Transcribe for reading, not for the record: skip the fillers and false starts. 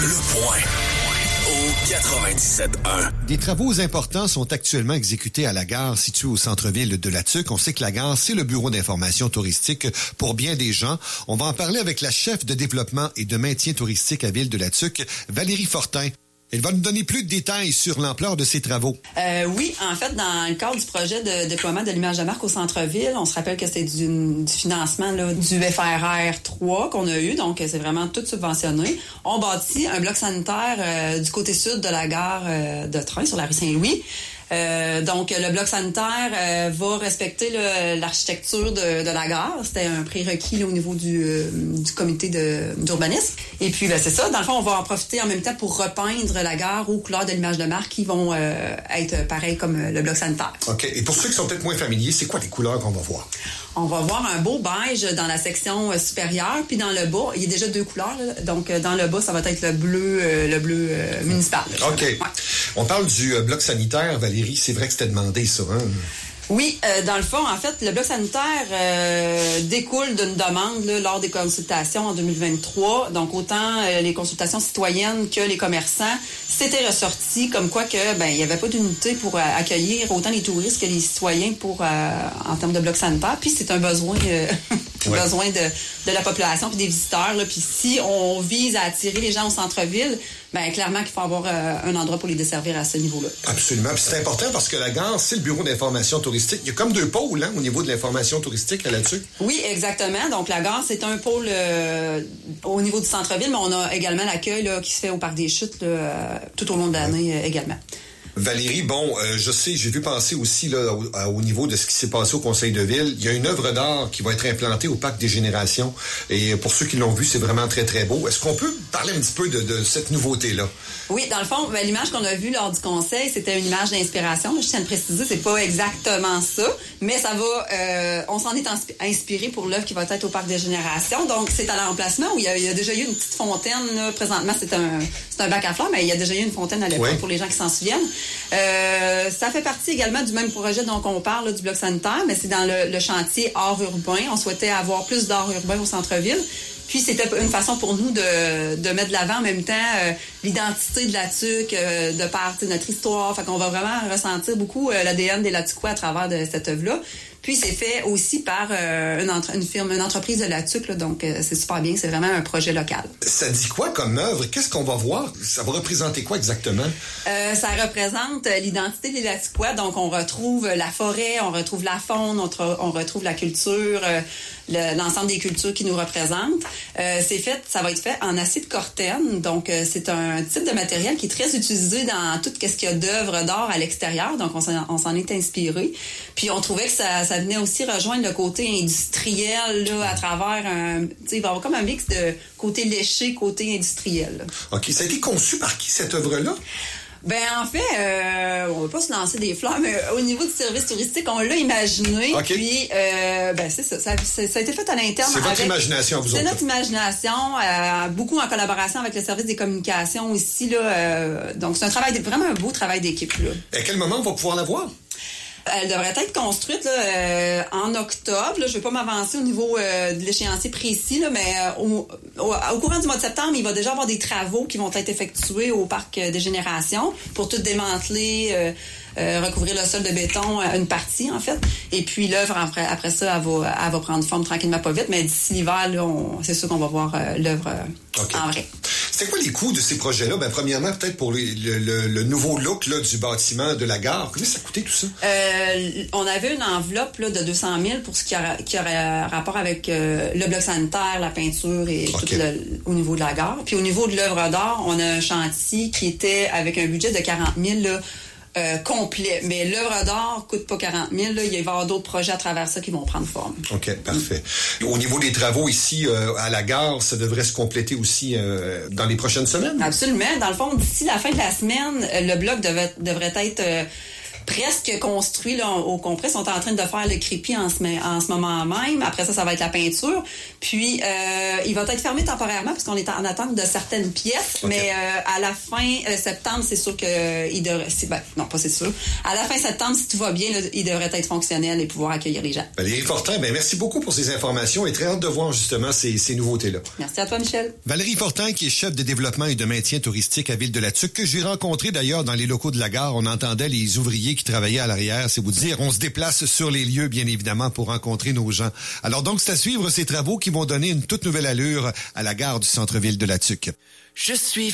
Le Point au 97.1. Des travaux importants sont actuellement exécutés à la gare située au centre-ville de La Tuque. On sait que la gare, c'est le bureau d'information touristique pour bien des gens. On va en parler avec la chef de développement et de maintien touristique à Ville de La Tuque, Valérie Fortin. Elle va nous donner plus de détails sur l'ampleur de ces travaux. Oui, en fait, dans le cadre du projet de déploiement de l'image de marque au centre-ville, on se rappelle que c'est du financement là, du FRR 3 qu'on a eu, donc c'est vraiment tout subventionné. On bâtit un bloc sanitaire du côté sud de la gare de train sur la rue Saint-Louis. Donc, le bloc sanitaire va respecter l'architecture de la gare. C'était un prérequis là, au niveau du comité d'urbanisme. Et puis, c'est ça. Dans le fond, on va en profiter en même temps pour repeindre la gare aux couleurs de l'image de marque qui vont être pareilles comme le bloc sanitaire. OK. Et pour ceux qui sont peut-être moins familiers, c'est quoi les couleurs qu'on va voir? On va voir un beau beige dans la section supérieure, puis dans le bas, il y a déjà deux couleurs. Là. Donc, dans le bas, ça va être le bleu municipal. Là. OK. Ouais. On parle du bloc sanitaire, Valérie. C'est vrai que c'était demandé, ça, hein? Oui, dans le fond, en fait, le bloc sanitaire découle d'une demande là, lors des consultations en 2023. Donc, autant les consultations citoyennes que les commerçants, c'était ressorti comme quoi que il n'y avait pas d'unité pour accueillir autant les touristes que les citoyens pour en termes de bloc sanitaire. Puis, c'est un besoin besoin de la population puis des visiteurs. Là. Puis, si on vise à attirer les gens au centre-ville, clairement qu'il faut avoir un endroit pour les desservir à ce niveau-là. Absolument. Puis c'est important parce que la gare, c'est le bureau d'information touristique. Il y a comme deux pôles au niveau de l'information touristique là-dessus. Oui, exactement. Donc, la gare, c'est un pôle au niveau du centre-ville, mais on a également l'accueil là, qui se fait au Parc des Chutes tout au long de l'année également. Valérie, je sais, j'ai vu passer aussi là, au niveau de ce qui s'est passé au Conseil de Ville. Il y a une œuvre d'art qui va être implantée au Parc des Générations. Et pour ceux qui l'ont vu, c'est vraiment très, très beau. Est-ce qu'on peut parler un petit peu de cette nouveauté-là? Oui, dans le fond, l'image qu'on a vue lors du Conseil, c'était une image d'inspiration. Je tiens à le préciser, c'est pas exactement ça, mais ça va... on s'en est inspiré pour l'œuvre qui va être au Parc des Générations. Donc, c'est à l'emplacement où il y a déjà eu une petite fontaine. Là. Présentement, c'est un bac à fleurs, mais il y a déjà eu une fontaine à l'époque pour les gens qui s'en souviennent. Ça fait partie également du même projet dont on parle, là, du bloc sanitaire, mais c'est dans le chantier art urbain. On souhaitait avoir plus d'art urbain au centre-ville. Puis, c'était une façon pour nous de mettre de l'avant en même temps l'identité de la Tuque, de par notre histoire. Fait qu'on va vraiment ressentir beaucoup l'ADN des Latuquois à travers de cette œuvre-là. Puis, c'est fait aussi par une entreprise de la Tuque, là, donc c'est super bien. C'est vraiment un projet local. Ça dit quoi comme œuvre? Qu'est-ce qu'on va voir? Ça va représenter quoi exactement? Ça représente l'identité des Latuquois. Donc, on retrouve la forêt, on retrouve la faune, on retrouve la culture, l'ensemble des cultures qui nous représentent. Ça va être fait en acier de cortène. Donc, c'est un type de matériel qui est très utilisé dans tout ce qu'il y a d'œuvres d'art à l'extérieur. Donc, on s'en est inspiré. Puis, on trouvait que ça venait aussi rejoindre le côté industriel là, à travers il va y avoir comme un mix de côté léché, côté industriel. Là. OK. Ça a été conçu par qui, cette œuvre-là? En fait, on va pas se lancer des fleurs, mais au niveau du service touristique, on l'a imaginé. Okay. Puis, c'est ça. Ça a été fait à l'interne. C'est votre imagination, vous autres. C'est notre imagination, beaucoup en collaboration avec le service des communications ici. Là, donc, c'est vraiment un beau travail d'équipe. Là. À quel moment on va pouvoir la voir? Elle devrait être construite là, en octobre. Là. Je ne vais pas m'avancer au niveau de l'échéancier précis, là, mais au courant du mois de septembre, il va déjà y avoir des travaux qui vont être effectués au Parc des Générations pour tout démanteler, recouvrir le sol de béton, une partie en fait. Et puis l'œuvre, après ça, elle va prendre forme tranquillement pas vite, mais d'ici l'hiver, là, c'est sûr qu'on va voir l'œuvre en vrai. C'est quoi les coûts de ces projets-là? Premièrement, peut-être pour le nouveau look là, du bâtiment de la gare. Combien ça a coûté tout ça? On avait une enveloppe là, de 200 000 pour ce qui aurait rapport avec le bloc sanitaire, la peinture et tout au niveau de la gare. Puis au niveau de l'œuvre d'art, on a un chantier qui était avec un budget de 40 000 là, complet. Mais l'œuvre d'art coûte pas 40 000. Là. Il va y avoir d'autres projets à travers ça qui vont prendre forme. OK, parfait. Au niveau des travaux ici à la gare, ça devrait se compléter aussi dans les prochaines semaines? Absolument. Dans le fond, d'ici la fin de la semaine, le bloc devrait être presque construit là, au complet. Ils sont en train de faire le crépi en ce moment même. Après ça va être la peinture. Puis, il va être fermé temporairement parce qu'on est en attente de certaines pièces. Okay. Mais à la fin septembre, c'est sûr que il devrait... non, pas c'est sûr. À la fin septembre, si tout va bien, là, il devrait être fonctionnel et pouvoir accueillir les gens. Valérie Fortin, merci beaucoup pour ces informations et très hâte de voir justement ces nouveautés-là. Merci à toi, Michel. Valérie Fortin, qui est chef de développement et de maintien touristique à Ville-de-la-Tuque, que j'ai rencontré d'ailleurs dans les locaux de la gare. On entendait les ouvriers qui travaillaient à l'arrière, c'est vous dire. On se déplace sur les lieux, bien évidemment, pour rencontrer nos gens. Alors donc, c'est à suivre ces travaux qui vont donner une toute nouvelle allure à la gare du centre-ville de la Tuque. Je suis